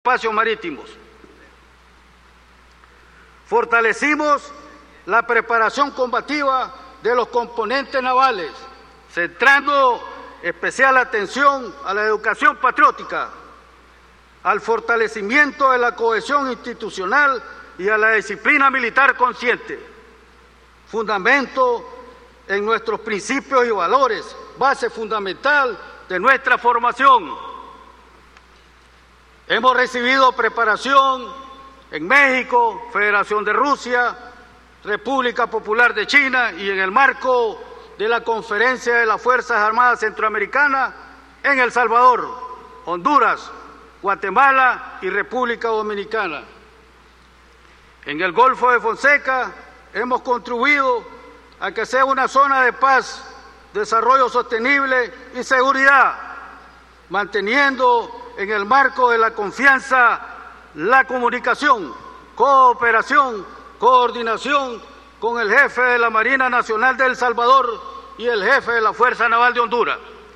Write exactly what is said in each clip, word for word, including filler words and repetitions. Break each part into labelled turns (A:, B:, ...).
A: espacios marítimos. Fortalecimos la preparación combativa de los componentes navales, centrando especial atención a la educación patriótica, al fortalecimiento de la cohesión institucional y a la disciplina militar consciente, fundamento en nuestros principios y valores, base fundamental de nuestra formación. Hemos recibido preparación en México, Federación de Rusia, República Popular de China y en el marco de la Conferencia de las Fuerzas Armadas Centroamericanas en El Salvador, Honduras, Guatemala y República Dominicana. En el Golfo de Fonseca hemos contribuido a que sea una zona de paz, desarrollo sostenible y seguridad, manteniendo en el marco de la confianza la comunicación, cooperación, coordinación con el jefe de la Marina Nacional de El Salvador y el jefe de la Fuerza Naval de Honduras.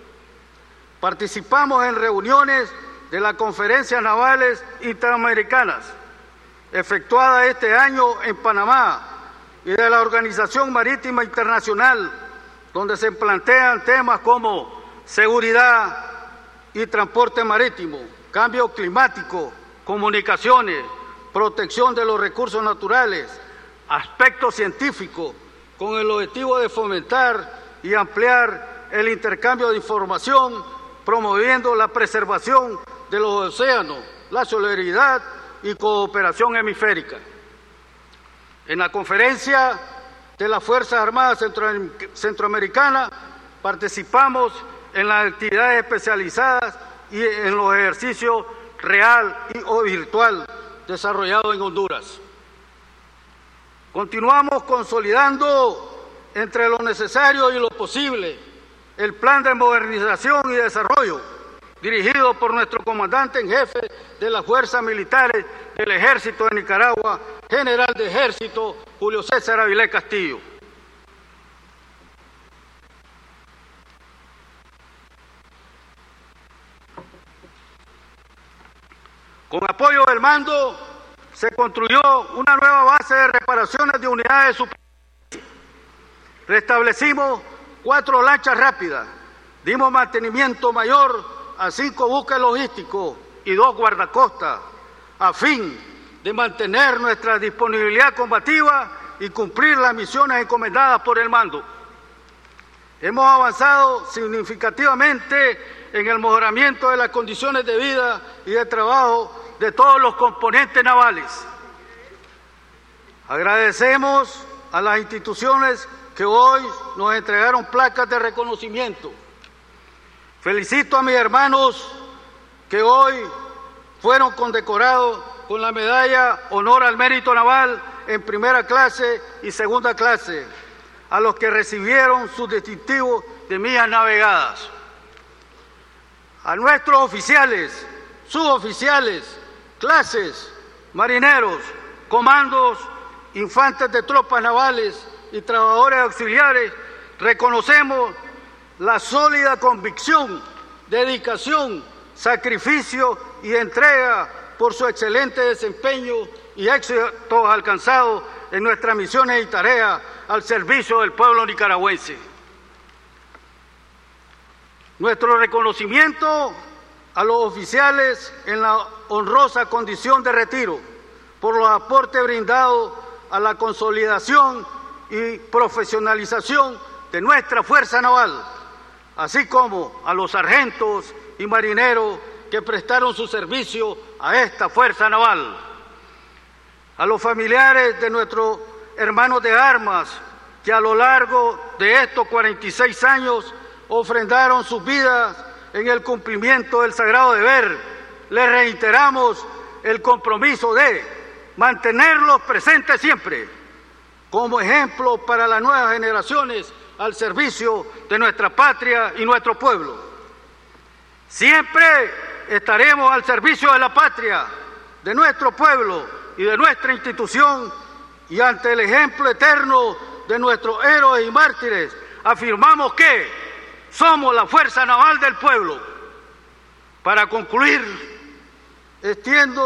A: Participamos en reuniones de las conferencias navales interamericanas efectuadas este año en Panamá y de la Organización Marítima Internacional, donde se plantean temas como seguridad y transporte marítimo, cambio climático, comunicaciones, protección de los recursos naturales, aspectos científicos, con el objetivo de fomentar y ampliar el intercambio de información, promoviendo la preservación de los océanos, la solidaridad y cooperación hemisférica. En la conferencia de las Fuerzas Armadas Centro Centroamericanas participamos en las actividades especializadas y en los ejercicios real y o virtual desarrollados en Honduras. Continuamos consolidando entre lo necesario y lo posible el plan de modernización y desarrollo dirigido por nuestro comandante en jefe de las fuerzas militares del Ejército de Nicaragua, general de Ejército Julio César Avilés Castillo. Con apoyo del mando se construyó una nueva base de reparaciones de unidades de supervivencia. Restablecimos cuatro lanchas rápidas, dimos mantenimiento mayor a cinco buques logísticos y dos guardacostas, a fin de mantener nuestra disponibilidad combativa y cumplir las misiones encomendadas por el mando. Hemos avanzado significativamente en el mejoramiento de las condiciones de vida y de trabajo de todos los componentes navales. Agradecemos a las instituciones que hoy nos entregaron placas de reconocimiento. Felicito a mis hermanos que hoy fueron condecorados con la medalla Honor al Mérito Naval en primera clase y segunda clase, a los que recibieron sus distintivos de millas navegadas. A nuestros oficiales, suboficiales, clases, marineros, comandos, infantes de tropas navales y trabajadores auxiliares, reconocemos la sólida convicción, dedicación, sacrificio y entrega por su excelente desempeño y éxitos alcanzados en nuestras misiones y tareas al servicio del pueblo nicaragüense. Nuestro reconocimiento a los oficiales en la honrosa condición de retiro por los aportes brindados a la consolidación y profesionalización de nuestra Fuerza Naval, así como a los sargentos y marineros que prestaron su servicio a esta Fuerza Naval, a los familiares de nuestros hermanos de armas que a lo largo de estos cuarenta y seis años ofrendaron sus vidas en el cumplimiento del sagrado deber. Les reiteramos el compromiso de mantenerlos presentes siempre como ejemplo para las nuevas generaciones al servicio de nuestra patria y nuestro pueblo. Siempre estaremos al servicio de la patria, de nuestro pueblo y de nuestra institución, y ante el ejemplo eterno de nuestros héroes y mártires afirmamos que somos la Fuerza Naval del pueblo. Para concluir, extiendo